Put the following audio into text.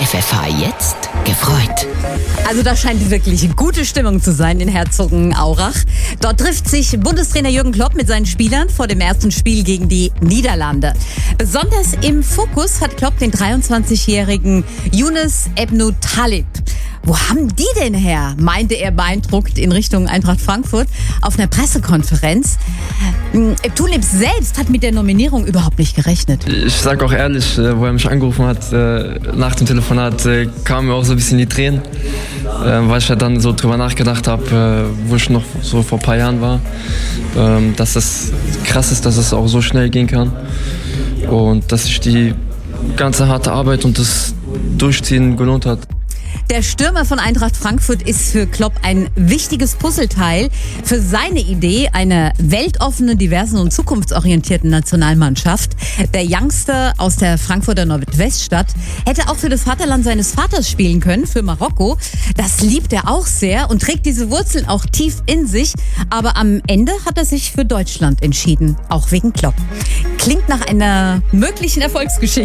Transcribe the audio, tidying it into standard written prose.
FFH jetzt gefreut. Also da scheint wirklich gute Stimmung zu sein in Herzogenaurach. Dort trifft sich Bundestrainer Jürgen Klopp mit seinen Spielern vor dem ersten Spiel gegen die Niederlande. Besonders im Fokus hat Klopp den 23-jährigen Younes Ebnou Talib. Wo haben die denn her? Meinte er beeindruckt in Richtung Eintracht Frankfurt auf einer Pressekonferenz. Talib selbst hat mit der Nominierung überhaupt nicht gerechnet. Ich sag auch ehrlich, wo er mich angerufen hat, nach dem Telefonat kamen mir auch so ein bisschen die Tränen, weil ich ja dann so drüber nachgedacht habe, wo ich noch so vor ein paar Jahren war, dass das krass ist, dass es auch so schnell gehen kann und dass sich die ganze harte Arbeit und das Durchziehen gelohnt hat. Der Stürmer von Eintracht Frankfurt ist für Klopp ein wichtiges Puzzleteil für seine Idee einer weltoffenen, diversen und zukunftsorientierten Nationalmannschaft. Der Youngster aus der Frankfurter Nordweststadt hätte auch für das Vaterland seines Vaters spielen können, für Marokko. Das liebt er auch sehr und trägt diese Wurzeln auch tief in sich. Aber am Ende hat er sich für Deutschland entschieden, auch wegen Klopp. Klingt nach einer möglichen Erfolgsgeschichte.